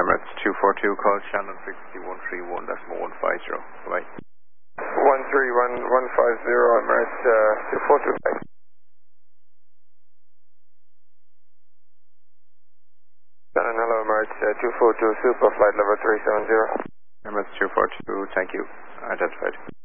Emirates 242, call Shannon frequency 131, that's 150. Bye. 131, 150, Emirates 242. Shannon, hello, Emirates 242, super flight level 370. Emirates 242, thank you. Identified.